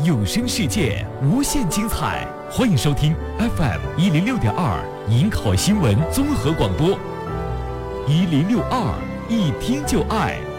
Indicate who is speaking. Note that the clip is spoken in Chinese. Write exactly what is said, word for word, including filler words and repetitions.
Speaker 1: 有声世界无限精彩，欢迎收听 F M 一零六点二迎考新闻综合广播，一零六二一听就爱。